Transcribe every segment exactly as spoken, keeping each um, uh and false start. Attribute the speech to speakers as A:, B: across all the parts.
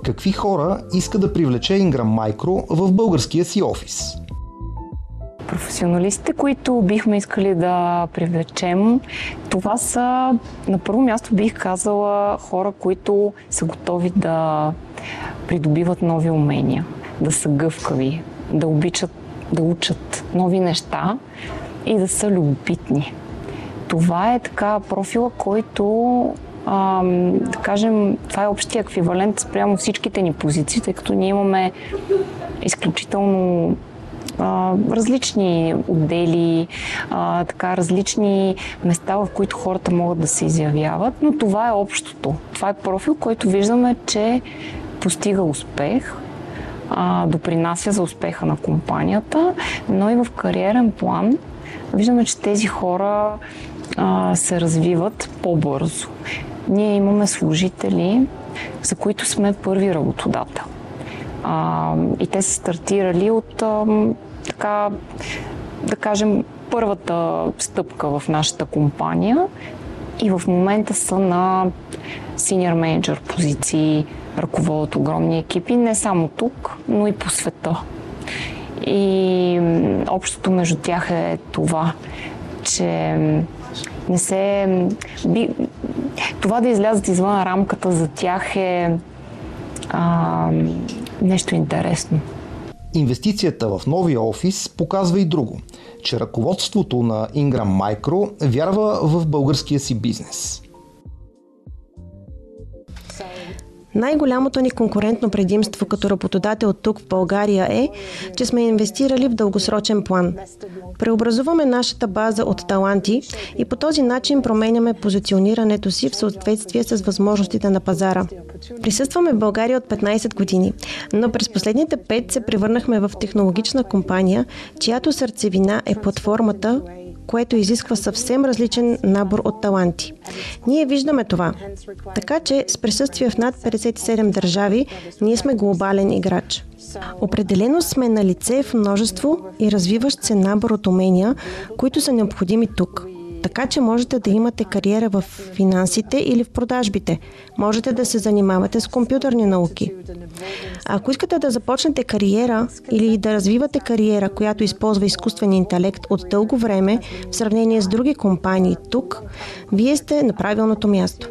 A: Какви хора иска да привлече Ingram Micro в българския си офис?
B: Професионалистите, които бихме искали да привлечем, това са, на първо място бих казала, хора, които са готови да придобиват нови умения, да са гъвкави, да обичат да учат нови неща и да са любопитни. Това е така профила, който, а, да кажем, това е общия еквивалент спрямо всичките ни позиции, тъй като ние имаме изключително а, различни отдели, а, така, различни места, в които хората могат да се изявяват, но това е общото. Това е профил, който виждаме, че постига успех, а, допринася за успеха на компанията, но и в кариерен план виждаме, че тези хора а, се развиват по-бързо. Ние имаме служители, за които сме първи работодател. А, и те са стартирали от а, така, да кажем, първата стъпка в нашата компания и в момента са на senior manager позиции, ръководят огромни екипи, не само тук, но и по света. И общото между тях е това, че не се... Би... Това да излязат извън рамката за тях е а, нещо интересно.
A: Инвестицията в новия офис показва и друго, че ръководството на Ingram Micro вярва в българския си бизнес.
C: Най-голямото ни конкурентно предимство като работодател тук в България е, че сме инвестирали в дългосрочен план. Преобразуваме нашата база от таланти и по този начин променяме позиционирането си в съответствие с възможностите на пазара. Присъстваме в България от петнайсет години, но през последните пет се превърнахме в технологична компания, чиято сърцевина е платформата, което изисква съвсем различен набор от таланти. Ние виждаме това. Така че с присъствие в над петдесет и седем държави, ние сме глобален играч. Определено сме на лице в множество и развиващ се набор от умения, които са необходими тук. Така че можете да имате кариера в финансите или в продажбите. Можете да се занимавате с компютърни науки. А ако искате да започнете кариера или да развивате кариера, която използва изкуствен интелект от дълго време в сравнение с други компании тук, вие сте на правилното място.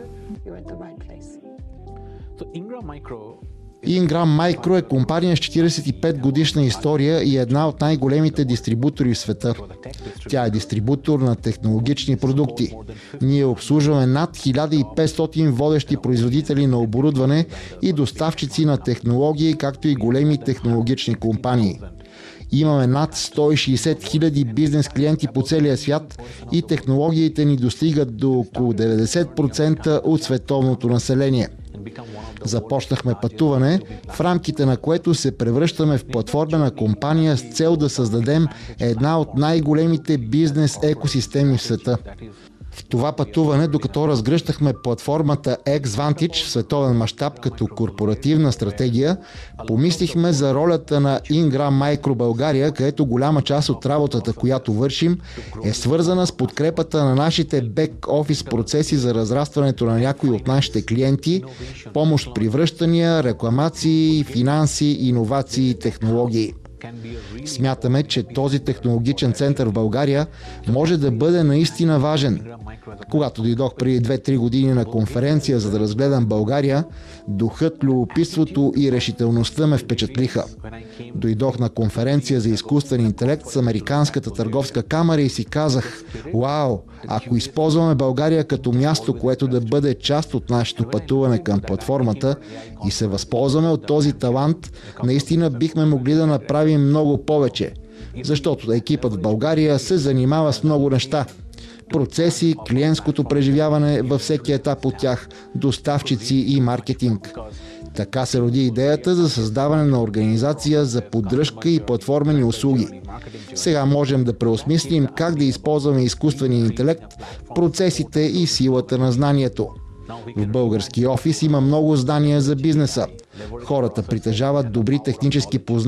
D: Ingram Micro е компания с четирийсет и пет годишна история и една от най-големите дистрибутори в света. Тя е дистрибутор на технологични продукти. Ние обслужваме над хиляда и петстотин водещи производители на оборудване и доставчици на технологии, както и големи технологични компании. Имаме над сто и шейсет хиляди бизнес клиенти по целия свят и технологиите ни достигат до около деветдесет процента от световното население. Започнахме пътуване, в рамките на което се превръщаме в платформена компания с цел да създадем една от най-големите бизнес екосистеми в света. В това пътуване, докато разгръщахме платформата Xvantage в световен мащаб като корпоративна стратегия, помислихме за ролята на Ingram Micro България, където голяма част от работата, която вършим, е свързана с подкрепата на нашите бек-офис процеси за разрастването на някои от нашите клиенти, помощ при връщания, рекламации, финанси, иновации и технологии. Смятаме, че този технологичен център в България може да бъде наистина важен. Когато дойдох преди две-три години на конференция, за да разгледам България, духът, любопитството и решителността ме впечатлиха. Дойдох на конференция за изкуствен интелект с Американската търговска камара и си казах: вау, ако използваме България като място, което да бъде част от нашето пътуване към платформата и се възползваме от този талант, наистина бихме могли да направим много повече. Защото екипът в България се занимава с много неща. Процеси, клиентското преживяване във всеки етап от тях, доставчици и маркетинг. Така се роди идеята за създаване на организация за поддръжка и платформени услуги. Сега можем да преосмислим как да използваме изкуствения интелект, процесите и силата на знанието. В български офис има много знания за бизнеса. Хората притежават добри технически познания